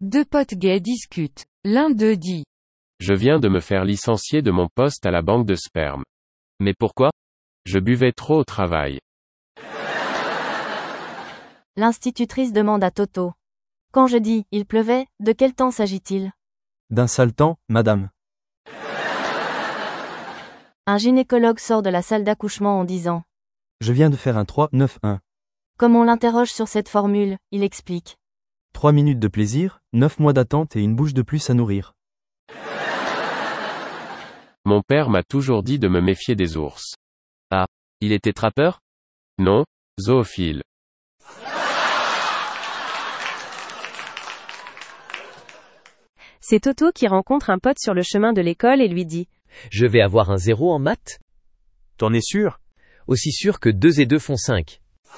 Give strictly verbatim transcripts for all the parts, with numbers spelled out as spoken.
Deux potes gays discutent. L'un d'eux dit. Je viens de me faire licencier de mon poste à la banque de sperme. Mais pourquoi? Je buvais trop au travail. L'institutrice demande à Toto. Quand je dis « il pleuvait », de quel temps s'agit-il? D'un sale temps, madame. Un gynécologue sort de la salle d'accouchement en disant. Je viens de faire un trois neuf un. Comme on l'interroge sur cette formule, il explique. Trois minutes de plaisir, neuf mois d'attente et une bouche de plus à nourrir. Mon père m'a toujours dit de me méfier des ours. Ah, il était trappeur? Non, zoophile. C'est Toto qui rencontre un pote sur le chemin de l'école et lui dit. Je vais avoir un zéro en maths? T'en es sûr? Aussi sûr que deux et deux font cinq.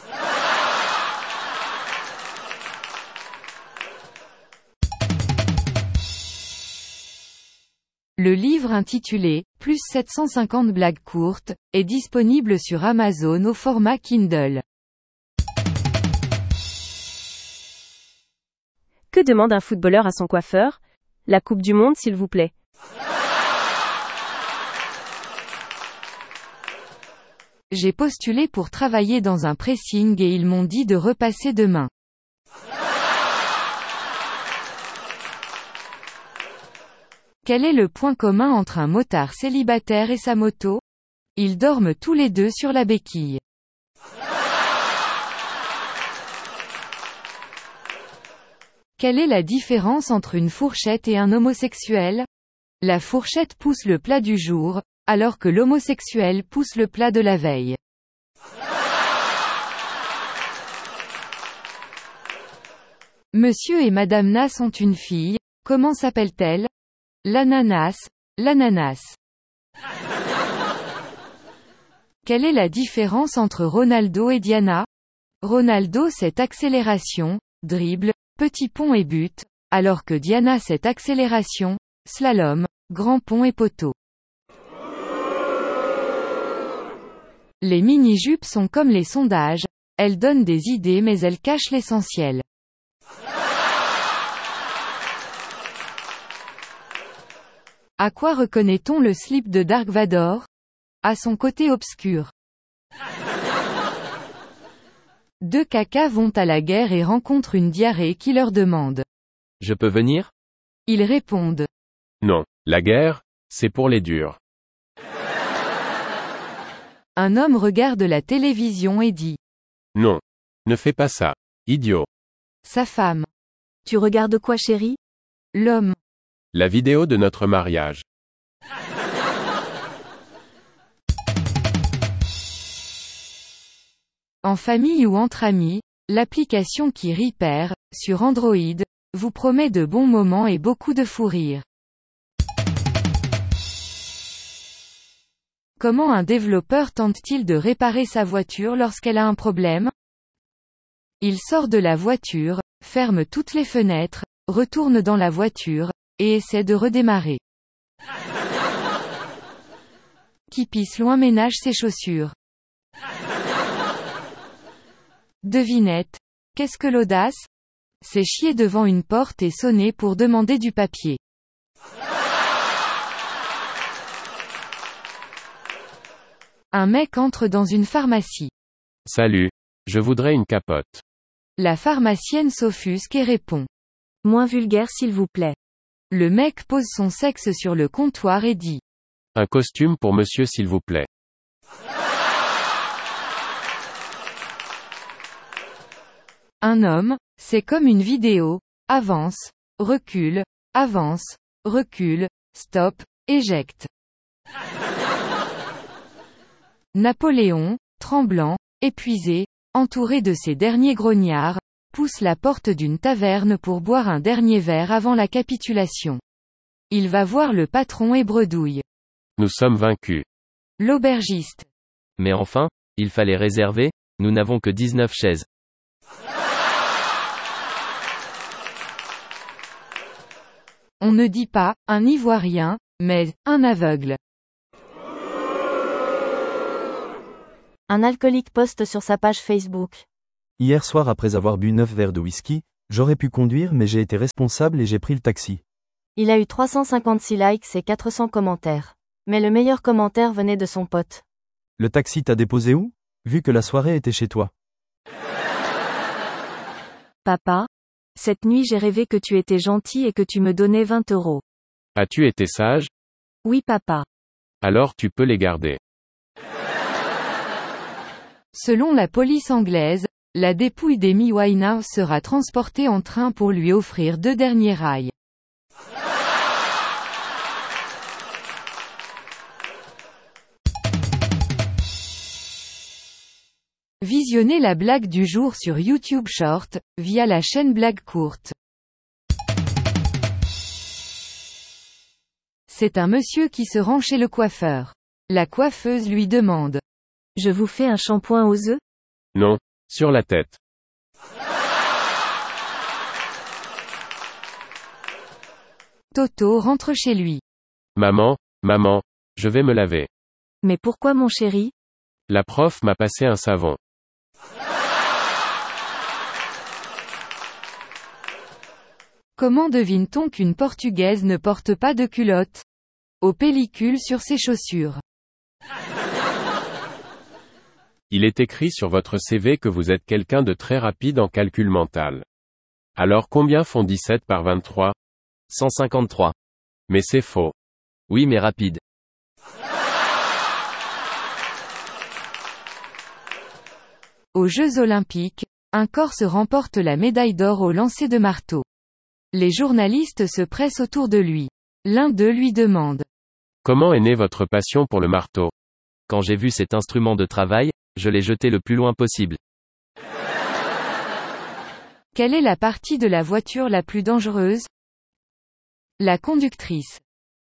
Le livre intitulé « Plus sept cent cinquante blagues courtes » est disponible sur Amazon au format Kindle. Que demande un footballeur à son coiffeur? La Coupe du Monde s'il vous plaît. J'ai postulé pour travailler dans un pressing et ils m'ont dit de repasser demain. Quel est le point commun entre un motard célibataire et sa moto? Ils dorment tous les deux sur la béquille. Quelle est la différence entre une fourchette et un homosexuel? La fourchette pousse le plat du jour, alors que l'homosexuel pousse le plat de la veille. Monsieur et Madame Nas ont une fille, comment s'appelle-t-elle? L'ananas, l'ananas. Quelle est la différence entre Ronaldo et Diana? Ronaldo c'est accélération, dribble, petit pont et but, alors que Diana c'est accélération, slalom, grand pont et poteau. Les mini-jupes sont comme les sondages, elles donnent des idées mais elles cachent l'essentiel. À quoi reconnaît-on le slip de Dark Vador? À son côté obscur. Deux cacas vont à la guerre et rencontrent une diarrhée qui leur demande. Je peux venir? Ils répondent. Non, la guerre, c'est pour les durs. Un homme regarde la télévision et dit. Non. Ne fais pas ça. Idiot. Sa femme. Tu regardes quoi chérie? L'homme. La vidéo de notre mariage. En famille ou entre amis, l'application qui Repair, sur Android, vous promet de bons moments et beaucoup de fou rire. Comment un développeur tente-t-il de réparer sa voiture lorsqu'elle a un problème? Il sort de la voiture, ferme toutes les fenêtres, retourne dans la voiture, et essaie de redémarrer. Qui pisse loin ménage ses chaussures. Devinette. Qu'est-ce que l'audace? C'est chier devant une porte et sonner pour demander du papier. Un mec entre dans une pharmacie. Salut. Je voudrais une capote. La pharmacienne s'offusque et répond. Moins vulgaire s'il vous plaît. Le mec pose son sexe sur le comptoir et dit. Un costume pour monsieur s'il vous plaît. Un homme, c'est comme une vidéo. Avance, recule, avance, recule, stop, éjecte. Napoléon, tremblant, épuisé, entouré de ses derniers grognards, pousse la porte d'une taverne pour boire un dernier verre avant la capitulation. Il va voir le patron et bredouille. Nous sommes vaincus. L'aubergiste. Mais enfin, il fallait réserver, nous n'avons que dix-neuf chaises. On ne dit pas, un Ivoirien, mais, un aveugle. Un alcoolique poste sur sa page Facebook. Hier soir après avoir bu neuf verres de whisky, J'aurais pu conduire mais j'ai été responsable et j'ai pris le taxi. Il a eu trois cent cinquante-six likes et quatre cents commentaires. Mais le meilleur commentaire venait de son pote. Le taxi t'a déposé où? Vu que la soirée était chez toi. Papa, cette nuit j'ai rêvé que tu étais gentil et que tu me donnais vingt euros. As-tu été sage? Oui papa. Alors tu peux les garder. Selon la police anglaise, la dépouille d'Amy Winehouse sera transportée en train pour lui offrir deux derniers rails. Visionnez la blague du jour sur YouTube Short, via la chaîne Blague Courte. C'est un monsieur qui se rend chez le coiffeur. La coiffeuse lui demande. Je vous fais un shampoing aux œufs? Non. Sur la tête. Toto rentre chez lui. Maman, maman, je vais me laver. Mais pourquoi mon chéri? La prof m'a passé un savon. Comment devine-t-on qu'une Portugaise ne porte pas de culotte? Aux pellicules sur ses chaussures. Il est écrit sur votre C V que vous êtes quelqu'un de très rapide en calcul mental. Alors combien font dix-sept par vingt-trois? cent cinquante-trois. Mais c'est faux. Oui mais rapide. Aux Jeux Olympiques, un Corse remporte la médaille d'or au lancer de marteau. Les journalistes se pressent autour de lui. L'un d'eux lui demande. Comment est née votre passion pour le marteau? Quand j'ai vu cet instrument de travail, je l'ai jeté le plus loin possible. Quelle est la partie de la voiture la plus dangereuse? La conductrice.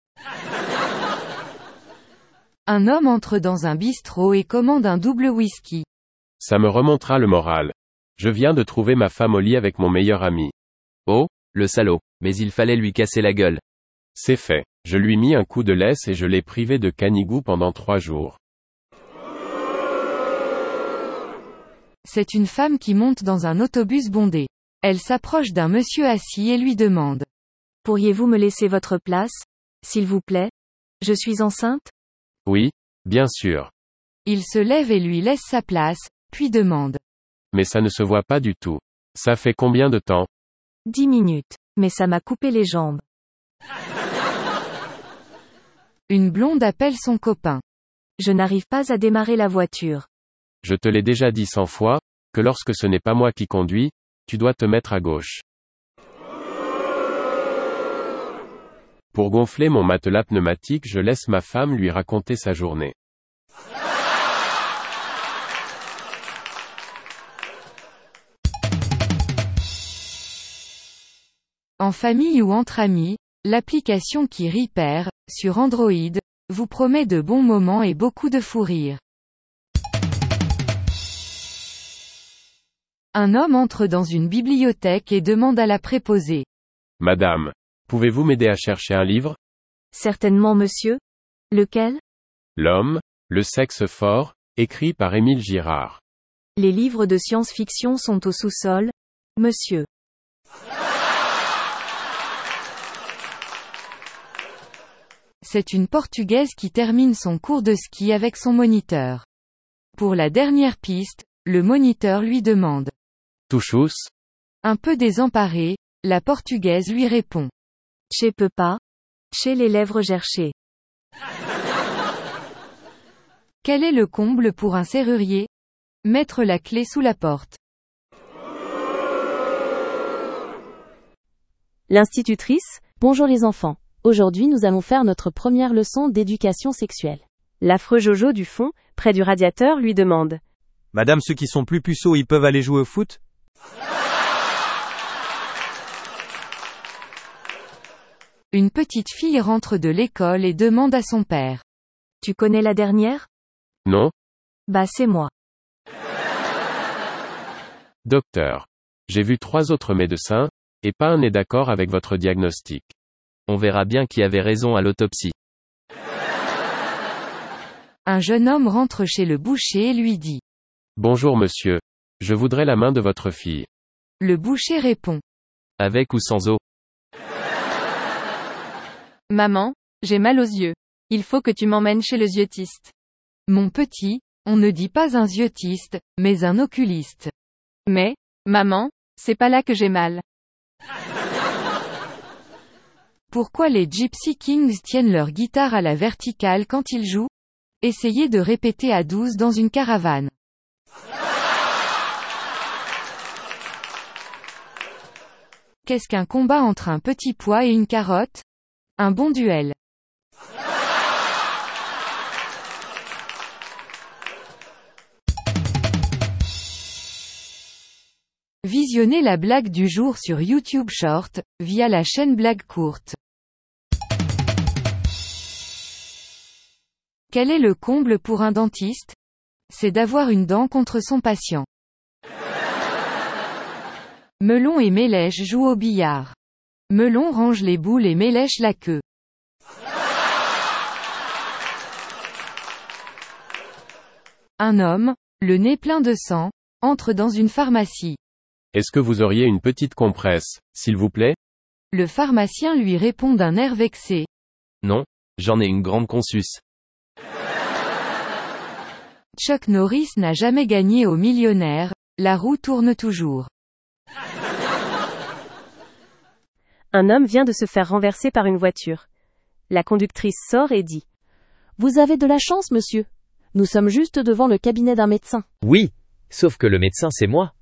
Un homme entre dans un bistrot et commande un double whisky. Ça me remontera le moral. Je viens de trouver ma femme au lit avec mon meilleur ami. Oh, le salaud, mais il fallait lui casser la gueule. C'est fait. Je lui mis un coup de laisse et je l'ai privé de canigou pendant trois jours. C'est une femme qui monte dans un autobus bondé. Elle s'approche d'un monsieur assis et lui demande. Pourriez-vous me laisser votre place, s'il vous plaît? Je suis enceinte? Oui, bien sûr. Il se lève et lui laisse sa place, puis demande. Mais ça ne se voit pas du tout. Ça fait combien de temps? Dix minutes. Mais ça m'a coupé les jambes. Une blonde appelle son copain. Je n'arrive pas à démarrer la voiture. Je te l'ai déjà dit cent fois, que lorsque ce n'est pas moi qui conduis, tu dois te mettre à gauche. Pour gonfler mon matelas pneumatique, je laisse ma femme lui raconter sa journée. En famille ou entre amis, l'application qui Repair, sur Android, vous promet de bons moments et beaucoup de fou rire. Un homme entre dans une bibliothèque et demande à la préposée. Madame, pouvez-vous m'aider à chercher un livre? Certainement monsieur. Lequel? L'homme, le sexe fort, écrit par Émile Girard. Les livres de science-fiction sont au sous-sol, monsieur. C'est une Portugaise qui termine son cours de ski avec son moniteur. Pour la dernière piste, le moniteur lui demande. Touchous? Un peu désemparée, la Portugaise lui répond. Che peux pas. Chez les lèvres gerchées. Quel est le comble pour un serrurier? Mettre la clé sous la porte. L'institutrice, bonjour les enfants. Aujourd'hui nous allons faire notre première leçon d'éducation sexuelle. L'affreux Jojo du fond, près du radiateur, lui demande. Madame, ceux qui sont plus puceaux, ils peuvent aller jouer au foot? Une petite fille rentre de l'école et demande à son père. Tu connais la dernière? Non? Bah c'est moi. Docteur. J'ai vu trois autres médecins, et pas un n'est d'accord avec votre diagnostic. On verra bien qui avait raison à l'autopsie. Un jeune homme rentre chez le boucher et lui dit. Bonjour monsieur. Je voudrais la main de votre fille. Le boucher répond. Avec ou sans eau? Maman, j'ai mal aux yeux. Il faut que tu m'emmènes chez le yeux-tiste. Mon petit, on ne dit pas un yeux-tiste, mais un oculiste. Mais, maman, c'est pas là que j'ai mal. Pourquoi les Gypsy Kings tiennent leur guitare à la verticale quand ils jouent? Essayez de répéter à douze dans une caravane. Qu'est-ce qu'un combat entre un petit pois et une carotte? Un bon duel. Visionnez la blague du jour sur YouTube Short, via la chaîne Blague Courte. Quel est le comble pour un dentiste? C'est d'avoir une dent contre son patient. Melon et Mélèche jouent au billard. Melon range les boules et Mélèche la queue. Un homme, le nez plein de sang, entre dans une pharmacie. Est-ce que vous auriez une petite compresse, s'il vous plaît? Le pharmacien lui répond d'un air vexé. Non, j'en ai une grande consus. Chuck Norris n'a jamais gagné au millionnaire, la roue tourne toujours. Un homme vient de se faire renverser par une voiture. La conductrice sort et dit. Vous avez de la chance, monsieur. Nous sommes juste devant le cabinet d'un médecin. Oui, sauf que le médecin c'est moi.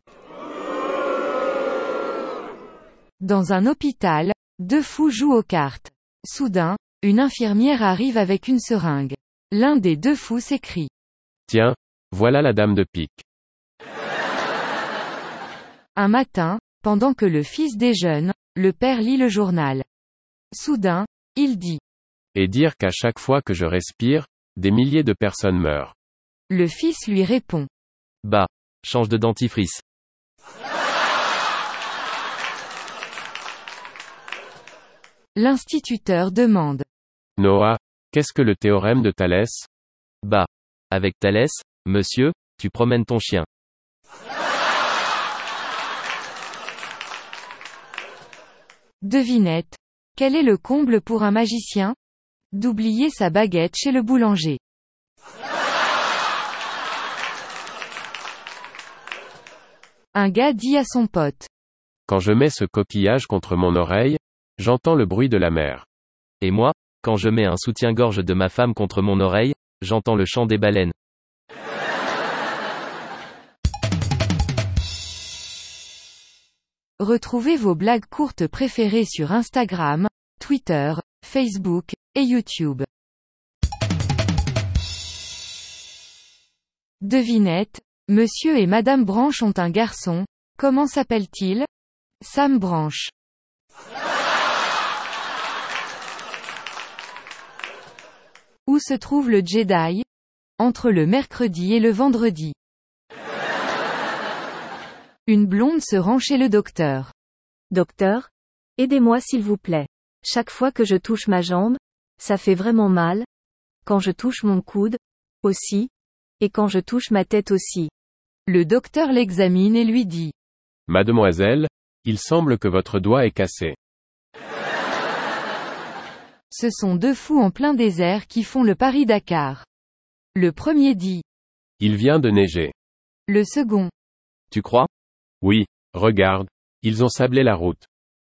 Dans un hôpital, deux fous jouent aux cartes. Soudain, une infirmière arrive avec une seringue. L'un des deux fous s'écrie. Tiens, voilà la dame de pique. Un matin, pendant que le fils déjeune, le père lit le journal. Soudain, il dit. Et dire qu'à chaque fois que je respire, des milliers de personnes meurent. Le fils lui répond. Bah, change de dentifrice. L'instituteur demande. Noah, qu'est-ce que le théorème de Thalès? Bah, avec Thalès, monsieur, tu promènes ton chien. Devinette. Quel est le comble pour un magicien? D'oublier sa baguette chez le boulanger. Un gars dit à son pote. Quand je mets ce coquillage contre mon oreille, j'entends le bruit de la mer. Et moi, quand je mets un soutien-gorge de ma femme contre mon oreille, j'entends le chant des baleines. Retrouvez vos blagues courtes préférées sur Instagram, Twitter, Facebook, et YouTube. Devinette. Monsieur et Madame Branche ont un garçon. Comment s'appelle-t-il? Sam Branche. Où se trouve le Jedi? Entre le mercredi et le vendredi. Une blonde se rend chez le docteur. Docteur? Aidez-moi s'il vous plaît. Chaque fois que je touche ma jambe, ça fait vraiment mal. Quand je touche mon coude, aussi. Et quand je touche ma tête aussi. Le docteur l'examine et lui dit. Mademoiselle, il semble que votre doigt est cassé. Ce sont deux fous en plein désert qui font le Paris-Dakar. Le premier dit. Il vient de neiger. Le second. Tu crois? Oui, regarde, ils ont sablé la route.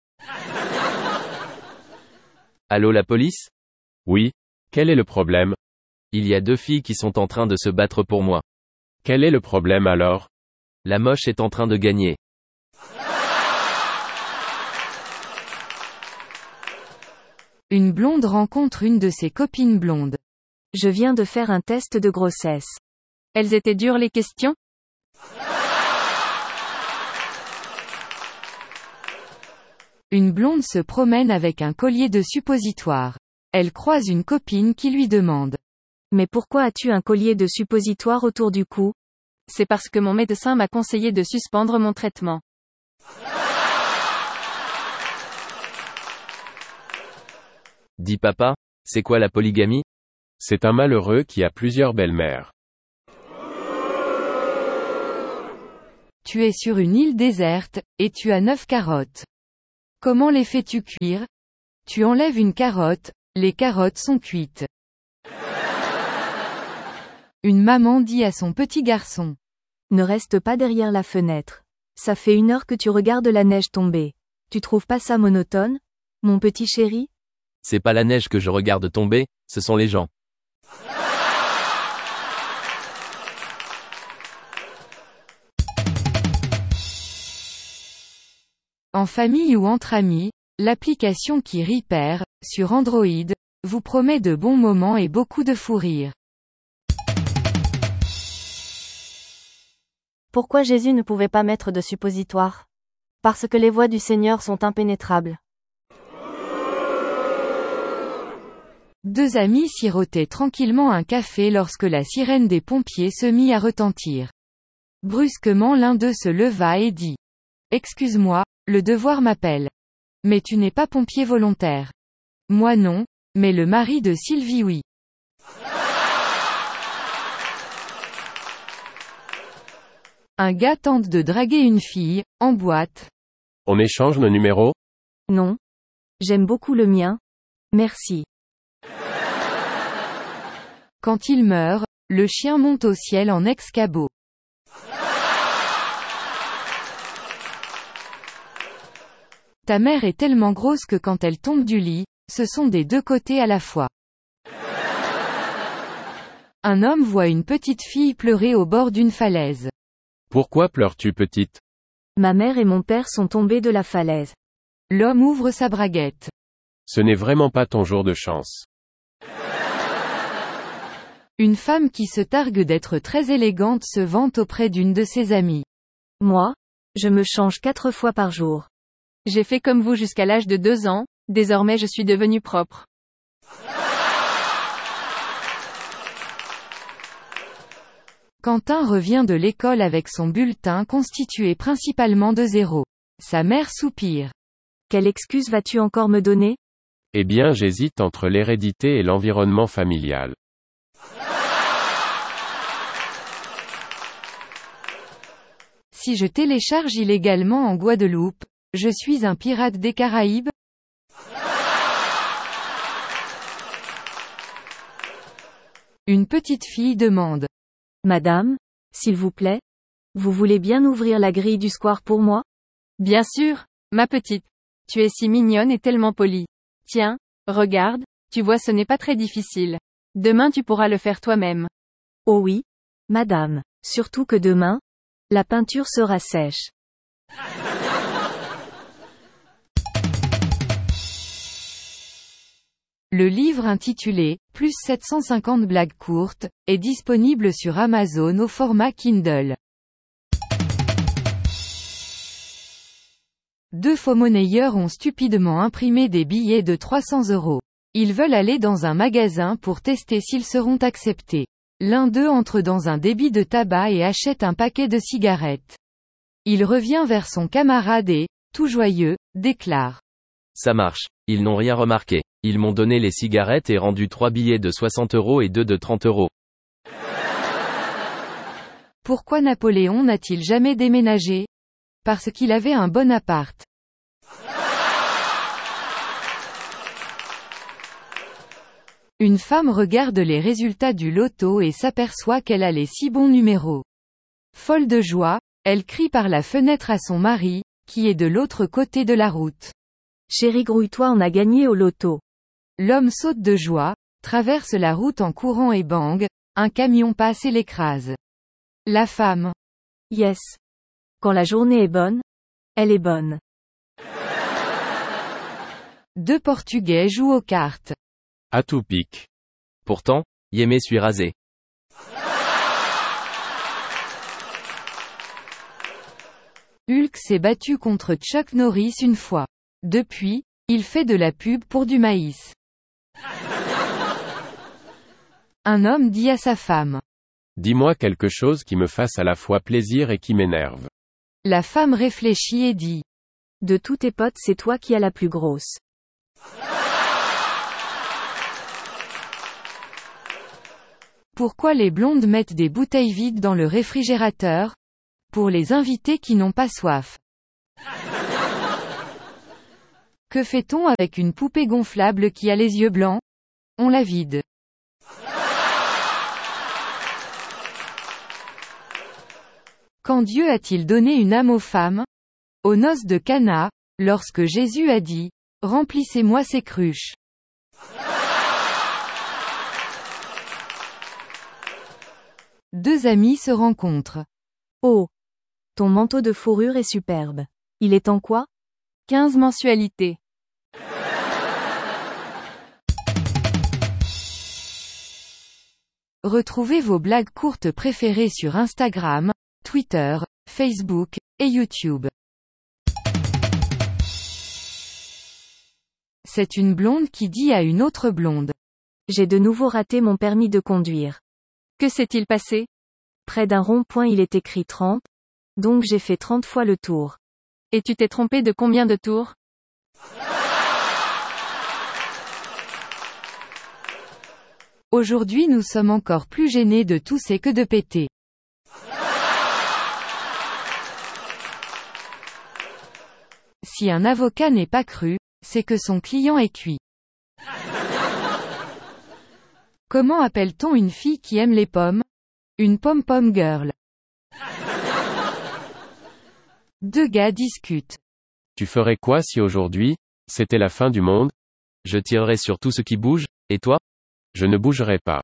Allô la police? Oui, quel est le problème? Il y a deux filles qui sont en train de se battre pour moi. Quel est le problème alors? La moche est en train de gagner. Une blonde rencontre une de ses copines blondes. Je viens de faire un test de grossesse. Elles étaient dures les questions? Une blonde se promène avec un collier de suppositoire. Elle croise une copine qui lui demande. Mais pourquoi as-tu un collier de suppositoire autour du cou? C'est parce que mon médecin m'a conseillé de suspendre mon traitement. Dis papa, c'est quoi la polygamie? C'est un malheureux qui a plusieurs belles-mères. Tu es sur une île déserte, et tu as neuf carottes. Comment les fais-tu cuire? Tu enlèves une carotte, les carottes sont cuites. Une maman dit à son petit garçon. Ne reste pas derrière la fenêtre. Ça fait une heure que tu regardes la neige tomber. Tu trouves pas ça monotone, mon petit chéri? C'est pas la neige que je regarde tomber, ce sont les gens. En famille ou entre amis, l'application qui rit perd, sur Android, vous promet de bons moments et beaucoup de fou rire. Pourquoi Jésus ne pouvait pas mettre de suppositoire? Parce que les voies du Seigneur sont impénétrables. Deux amis sirotaient tranquillement un café lorsque la sirène des pompiers se mit à retentir. Brusquement l'un d'eux se leva et dit. Excuse-moi, le devoir m'appelle. Mais tu n'es pas pompier volontaire. Moi non, mais le mari de Sylvie oui. Un gars tente de draguer une fille, en boîte. On échange nos numéros? Non. J'aime beaucoup le mien. Merci. Quand il meurt, le chien monte au ciel en ex-cabot. Ta mère est tellement grosse que quand elle tombe du lit, ce sont des deux côtés à la fois. Un homme voit une petite fille pleurer au bord d'une falaise. Pourquoi pleures-tu, petite? Ma mère et mon père sont tombés de la falaise. L'homme ouvre sa braguette. Ce n'est vraiment pas ton jour de chance. Une femme qui se targue d'être très élégante se vante auprès d'une de ses amies. Moi, je me change quatre fois par jour. J'ai fait comme vous jusqu'à l'âge de deux ans, désormais je suis devenue propre. Quentin revient de l'école avec son bulletin constitué principalement de zéros. Sa mère soupire. Quelle excuse vas-tu encore me donner? Eh bien, j'hésite entre l'hérédité et l'environnement familial. Si je télécharge illégalement en Guadeloupe, je suis un pirate des Caraïbes? Une petite fille demande. Madame, s'il vous plaît, vous voulez bien ouvrir la grille du square pour moi? Bien sûr, ma petite. Tu es si mignonne et tellement polie. Tiens, regarde, tu vois ce n'est pas très difficile. Demain tu pourras le faire toi-même. Oh oui, madame, surtout que demain, la peinture sera sèche. Le livre intitulé « Plus sept cent cinquante blagues courtes » est disponible sur Amazon au format Kindle. Deux faux-monnayeurs ont stupidement imprimé des billets de trois cents euros. Ils veulent aller dans un magasin pour tester s'ils seront acceptés. L'un d'eux entre dans un débit de tabac et achète un paquet de cigarettes. Il revient vers son camarade et, tout joyeux, déclare. Ça marche. Ils n'ont rien remarqué. Ils m'ont donné les cigarettes et rendu trois billets de soixante euros et deux de trente euros. Pourquoi Napoléon n'a-t-il jamais déménagé? Parce qu'il avait un bon appart. Une femme regarde les résultats du loto et s'aperçoit qu'elle a les six bons numéros. Folle de joie, elle crie par la fenêtre à son mari, qui est de l'autre côté de la route. Chérie, grouille-toi, on a gagné au loto. L'homme saute de joie, traverse la route en courant et bang, un camion passe et l'écrase. La femme. Yes. Quand la journée est bonne, elle est bonne. Deux Portugais jouent aux cartes. À tout pique. Pourtant, Yémé suis rasé. Hulk s'est battu contre Chuck Norris une fois. Depuis, il fait de la pub pour du maïs. Un homme dit à sa femme. Dis-moi quelque chose qui me fasse à la fois plaisir et qui m'énerve. La femme réfléchit et dit. De tous tes potes, c'est toi qui as la plus grosse. Pourquoi les blondes mettent des bouteilles vides dans le réfrigérateur? Pour les invités qui n'ont pas soif. Que fait-on avec une poupée gonflable qui a les yeux blancs? On la vide. Quand Dieu a-t-il donné une âme aux femmes? Aux noces de Cana, lorsque Jésus a dit, « Remplissez-moi ces cruches ». Deux amis se rencontrent. Oh! Ton manteau de fourrure est superbe. Il est en quoi? quinze mensualités. Retrouvez vos blagues courtes préférées sur Instagram, Twitter, Facebook, et YouTube. C'est une blonde qui dit à une autre blonde. J'ai de nouveau raté mon permis de conduire. Que s'est-il passé? Près d'un rond-point il est écrit trente, donc j'ai fait trente fois le tour. Et tu t'es trompé de combien de tours? Aujourd'hui nous sommes encore plus gênés de tousser que de péter. Si un avocat n'est pas cru, c'est que son client est cuit. Comment appelle-t-on une fille qui aime les pommes? Une pom-pom girl. Deux gars discutent. Tu ferais quoi si aujourd'hui, c'était la fin du monde? Je tirerai sur tout ce qui bouge, et toi? Je ne bougerai pas.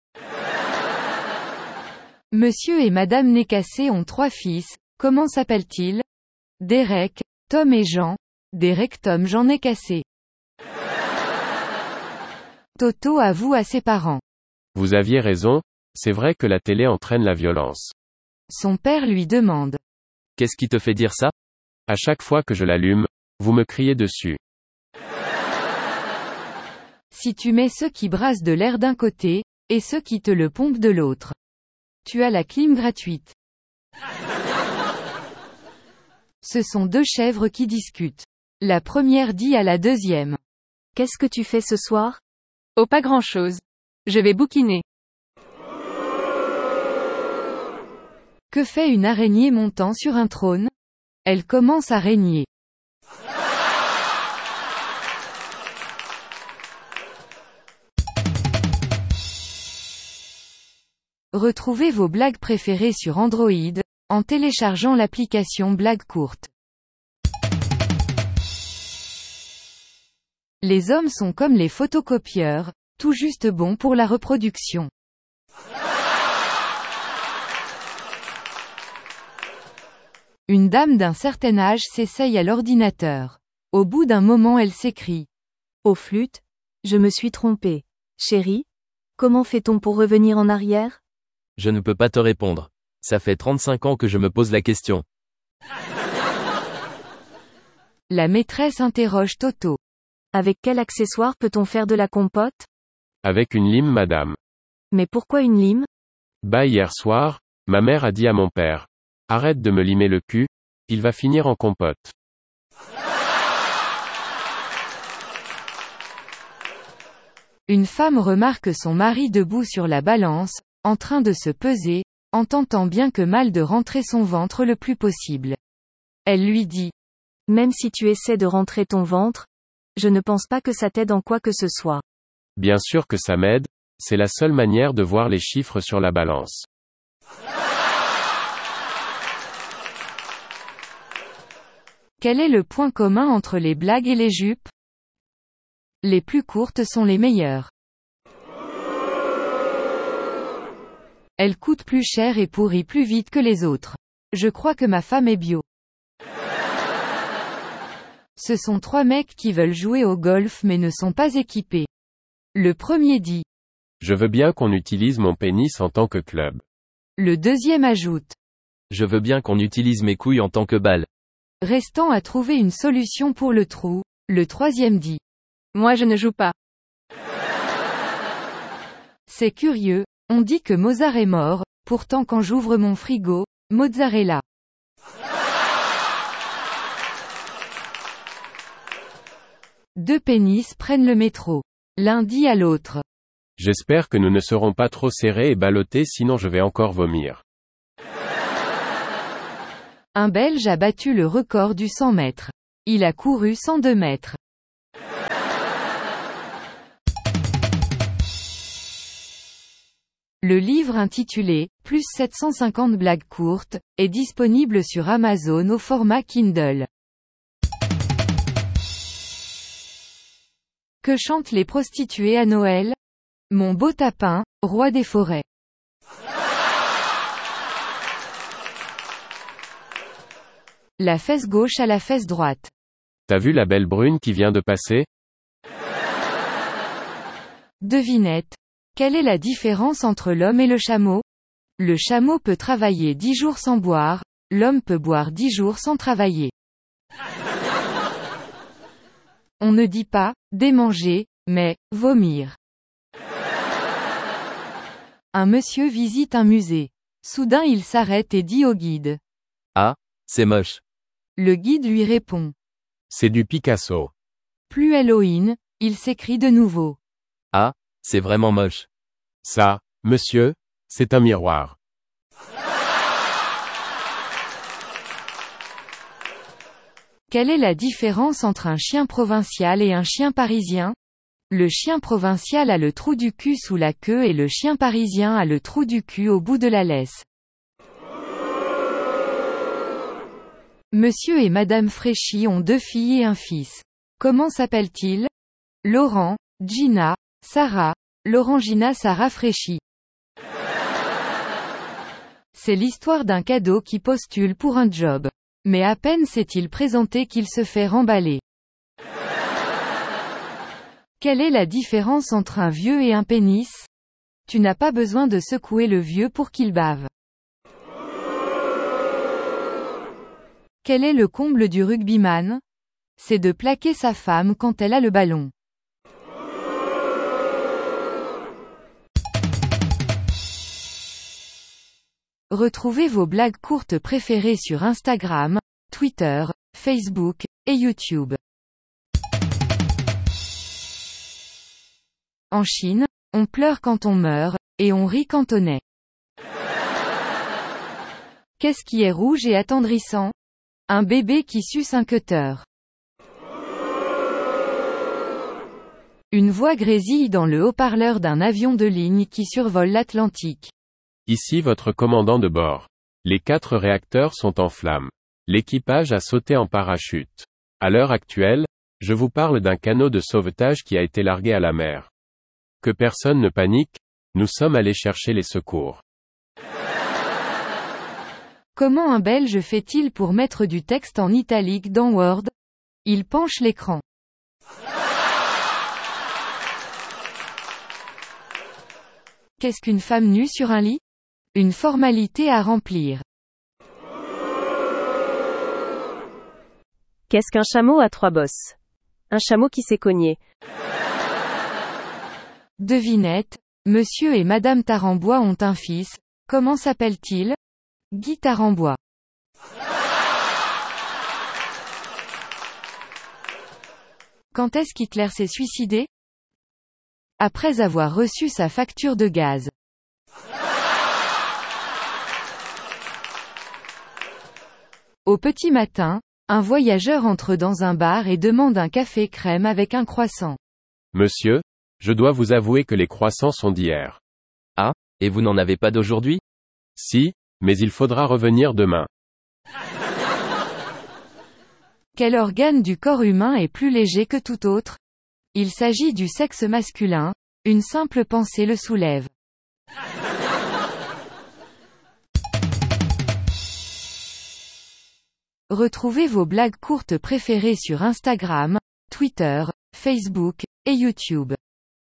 Monsieur et Madame Nécassé ont trois fils, comment s'appellent-ils? Derek, Tom et Jean. Derek Tom Jean Nécassé. Toto avoue à ses parents. Vous aviez raison, c'est vrai que la télé entraîne la violence. Son père lui demande. Qu'est-ce qui te fait dire ça? À chaque fois que je l'allume, vous me criez dessus. Si tu mets ceux qui brassent de l'air d'un côté, et ceux qui te le pompent de l'autre. Tu as la clim gratuite. Ce sont deux chèvres qui discutent. La première dit à la deuxième. Qu'est-ce que tu fais ce soir? Oh, pas grand-chose. Je vais bouquiner. Que fait une araignée montant sur un trône? Elle commence à régner. Retrouvez vos blagues préférées sur Android, en téléchargeant l'application Blagues courtes. Les hommes sont comme les photocopieurs, tout juste bons pour la reproduction. Une dame d'un certain âge s'essaye à l'ordinateur. Au bout d'un moment elle s'écrie. Oh flûte, je me suis trompée. Chérie, comment fait-on pour revenir en arrière? Je ne peux pas te répondre. Ça fait trente-cinq ans que je me pose la question. La maîtresse interroge Toto. Avec quel accessoire peut-on faire de la compote? Avec une lime, madame. Mais pourquoi une lime? Bah hier soir, ma mère a dit à mon père. Arrête de me limer le cul, il va finir en compote. Une femme remarque son mari debout sur la balance, en train de se peser, en tentant bien que mal de rentrer son ventre le plus possible. Elle lui dit. Même si tu essaies de rentrer ton ventre, je ne pense pas que ça t'aide en quoi que ce soit. Bien sûr que ça m'aide, c'est la seule manière de voir les chiffres sur la balance. Quel est le point commun entre les blagues et les jupes? Les plus courtes sont les meilleures. Elles coûtent plus cher et pourrissent plus vite que les autres. Je crois que ma femme est bio. Ce sont trois mecs qui veulent jouer au golf mais ne sont pas équipés. Le premier dit. Je veux bien qu'on utilise mon pénis en tant que club. Le deuxième ajoute. Je veux bien qu'on utilise mes couilles en tant que balle. Restant à trouver une solution pour le trou, le troisième dit. Moi je ne joue pas. C'est curieux, on dit que Mozart est mort, pourtant quand j'ouvre mon frigo, mozzarella. Deux pénis prennent le métro. L'un dit à l'autre. J'espère que nous ne serons pas trop serrés et ballottés sinon je vais encore vomir. Un Belge a battu le record du cent mètres. Il a couru cent deux mètres. Le livre intitulé « Plus sept cent cinquante blagues courtes » est disponible sur Amazon au format Kindle. Que chantent les prostituées à Noël? Mon beau tapin, roi des forêts. La fesse gauche à la fesse droite. T'as vu la belle brune qui vient de passer? Devinette. Quelle est la différence entre l'homme et le chameau? Le chameau peut travailler dix jours sans boire, l'homme peut boire dix jours sans travailler. On ne dit pas « démanger », mais « vomir ». Un monsieur visite un musée. Soudain il s'arrête et dit au guide. Ah, c'est moche. Le guide lui répond. C'est du Picasso. Plus Halloween, il s'écrie de nouveau. Ah, c'est vraiment moche. Ça, monsieur, c'est un miroir. Quelle est la différence entre un chien provincial et un chien parisien? Le chien provincial a le trou du cul sous la queue et le chien parisien a le trou du cul au bout de la laisse. Monsieur et Madame Fréchy ont deux filles et un fils. Comment s'appellent-ils? Laurent, Gina, Sarah, Laurent Gina Sarah Fréchy. C'est l'histoire d'un cadeau qui postule pour un job. Mais à peine s'est-il présenté qu'il se fait remballer. Quelle est la différence entre un vieux et un pénis? Tu n'as pas besoin de secouer le vieux pour qu'il bave. Quel est le comble du rugbyman? C'est de plaquer sa femme quand elle a le ballon. Retrouvez vos blagues courtes préférées sur Instagram, Twitter, Facebook, et YouTube. En Chine, on pleure quand on meurt, et on rit quand on naît. Qu'est-ce qui est rouge et attendrissant? Un bébé qui suce un cutter. Une voix grésille dans le haut-parleur d'un avion de ligne qui survole l'Atlantique. Ici votre commandant de bord. Les quatre réacteurs sont en flammes. L'équipage a sauté en parachute. À l'heure actuelle, je vous parle d'un canot de sauvetage qui a été largué à la mer. Que personne ne panique, nous sommes allés chercher les secours. Comment un Belge fait-il pour mettre du texte en italique dans Word? Il penche l'écran. Qu'est-ce qu'une femme nue sur un lit? Une formalité à remplir. Qu'est-ce qu'un chameau à trois bosses? Un chameau qui s'est cogné. Devinette. Monsieur et Madame Tarambois ont un fils. Comment s'appelle-t-il? Guy Tarambois. Quand est-ce qu'Hitler s'est suicidé? Après avoir reçu sa facture de gaz. Au petit matin, un voyageur entre dans un bar et demande un café crème avec un croissant. Monsieur, je dois vous avouer que les croissants sont d'hier. Ah, et vous n'en avez pas d'aujourd'hui? Si, mais il faudra revenir demain. Quel organe du corps humain est plus léger que tout autre? Il s'agit du sexe masculin, une simple pensée le soulève. Retrouvez vos blagues courtes préférées sur Instagram, Twitter, Facebook, et YouTube.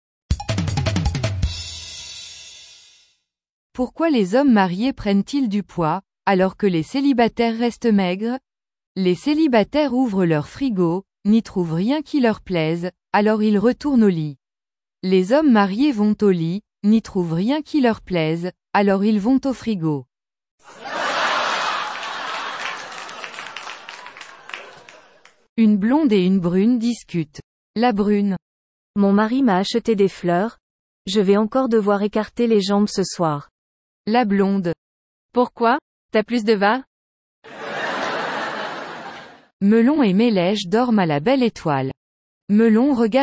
Pourquoi les hommes mariés prennent-ils du poids, alors que les célibataires restent maigres? Les célibataires ouvrent leur frigo, n'y trouvent rien qui leur plaise, alors ils retournent au lit. Les hommes mariés vont au lit, n'y trouvent rien qui leur plaise, alors ils vont au frigo. Une blonde et une brune discutent. La brune. Mon mari m'a acheté des fleurs. Je vais encore devoir écarter les jambes ce soir. La blonde. Pourquoi? T'as plus de va? Melon et Mélèche dorment à la belle étoile. Melon regarde